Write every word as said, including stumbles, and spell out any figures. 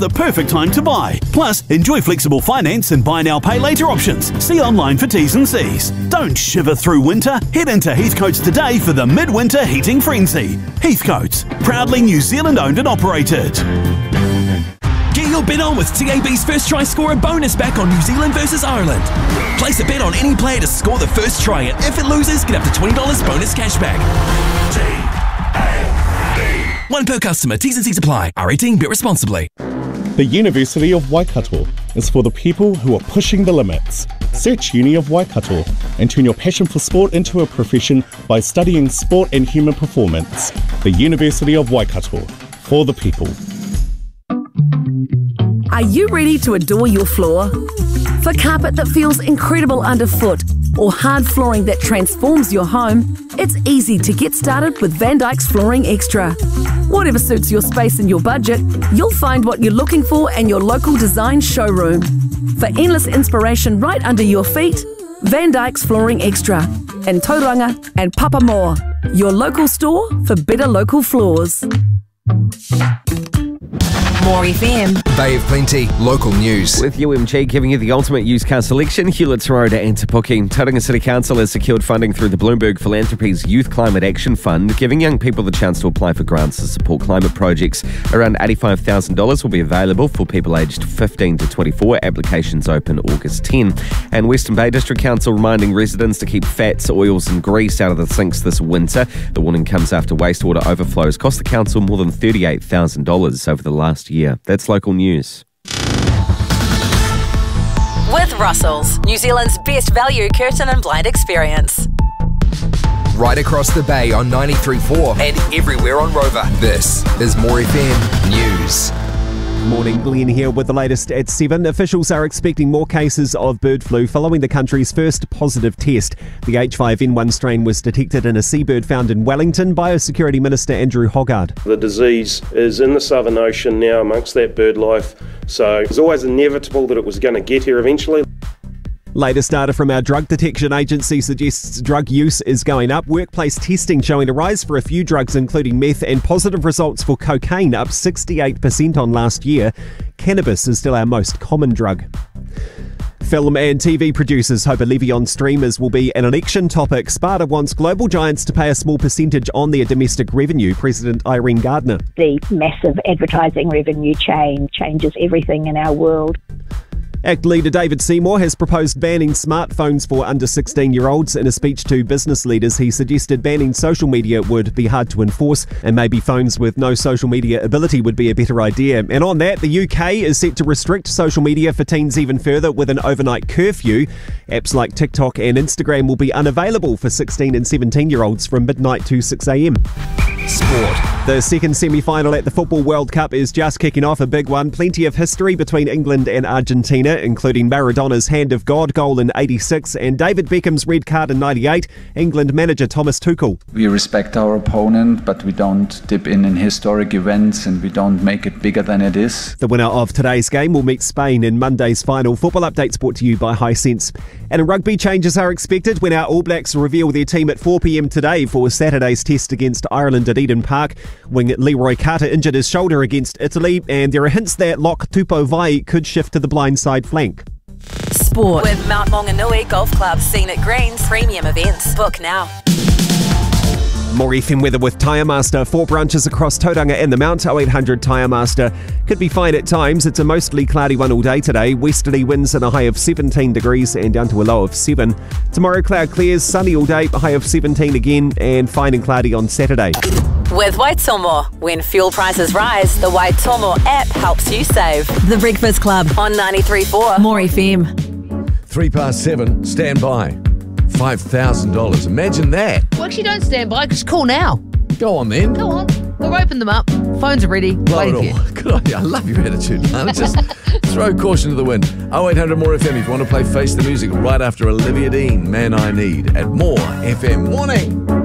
the perfect time to buy. Plus, enjoy flexible finance and buy now pay later options. See online for T's and C's. Don't shiver through winter. Head into Heathcote's today for the midwinter heating frenzy. Heathcote's, proudly New Zealand owned and operated. Get your bet on with T A B's First Try Scorer bonus back on New Zealand versus Ireland. Place a bet on any player to score the first try, and if it loses, get up to twenty dollars bonus cashback. T A B. One per customer. T's and C's apply. R eighteen. Bet responsibly. The University of Waikato is for the people who are pushing the limits. Search Uni of Waikato and turn your passion for sport into a profession by studying sport and human performance. The University of Waikato, for the people. Are you ready to adore your floor? For carpet that feels incredible underfoot or hard flooring that transforms your home, it's easy to get started with Van Dyke's Flooring Extra. Whatever suits your space and your budget, you'll find what you're looking for in your local design showroom. For endless inspiration right under your feet, Van Dyke's Flooring Extra in Tauranga and Papamoa, your local store for better local floors. More F M. Bay of Plenty, local news. With U M G giving you the ultimate used car selection, Hewlett's Road and Te Puke. Tauranga City Council has secured funding through the Bloomberg Philanthropies Youth Climate Action Fund, giving young people the chance to apply for grants to support climate projects. Around eighty-five thousand dollars will be available for people aged fifteen to twenty-four. Applications open August tenth. And Western Bay District Council reminding residents to keep fats, oils and grease out of the sinks this winter. The warning comes after wastewater overflows cost the council more than thirty-eight thousand dollars over the last year. That's local news. With Russell's, New Zealand's best value curtain and blind experience. Right across the bay on ninety-three point four and everywhere on Rover. This is More F M News. Morning, Glenn here with the latest at seven. Officials are expecting more cases of bird flu following the country's first positive test. The H five N one strain was detected in a seabird found in Wellington. Biosecurity Minister Andrew Hoggard. The disease is in the Southern Ocean now amongst that bird life, so it was always inevitable that it was going to get here eventually. Latest data from our drug detection agency suggests drug use is going up. Workplace testing showing a rise for a few drugs, including meth, and positive results for cocaine, up sixty-eight percent on last year. Cannabis is still our most common drug. Film and T V producers hope a levy on streamers will be an election topic. Sparta wants global giants to pay a small percentage on their domestic revenue. President Irene Gardner. The massive advertising revenue chain changes everything in our world. ACT leader David Seymour has proposed banning smartphones for under sixteen-year-olds. In a speech to business leaders, he suggested banning social media would be hard to enforce, and maybe phones with no social media ability would be a better idea. And on that, the U K is set to restrict social media for teens even further with an overnight curfew. Apps like TikTok and Instagram will be unavailable for sixteen and seventeen-year-olds from midnight to six a.m. Sport. The second semi-final at the Football World Cup is just kicking off, a big one. Plenty of history between England and Argentina, including Maradona's Hand of God goal in eighty-six and David Beckham's red card in ninety-eight. England manager Thomas Tuchel. We respect our opponent, but we don't dip in in historic events and we don't make it bigger than it is. The winner of today's game will meet Spain in Monday's final. Football updates brought to you by Hisense. And in rugby, changes are expected when our All Blacks reveal their team at four p.m. today for Saturday's test against Ireland at Eden Park. Wing Leroy Carter injured his shoulder against Italy, and there are hints that lock Tupou Vai could shift to the blindside flank. Sport. With Mount Maunganui Golf Club, Scenic Greens, premium events. Book now. More F M weather with Tyre Master. Four branches across Tauranga and the Mount. oh eight hundred Tyre Master. Could be fine at times. It's a mostly cloudy one all day today. Westerly winds and a high of seventeen degrees and down to a low of seven. Tomorrow cloud clears, sunny all day, a high of seventeen again, and fine and cloudy on Saturday. With Waitomo. When fuel prices rise, the Waitomo app helps you save. The Breakfast Club on ninety-three point four. More F M. Three past seven. Stand by. five thousand dollars. Imagine that. Well, actually, don't stand by. Just call now. Go on then. Go on. We'll open them up. Phones are ready. Blow it all. Good idea. I love your attitude, man. Just throw caution to the wind. oh eight hundred More F M if you want to play Face the Music right after Olivia Dean, Man I Need, at More F M. Morning.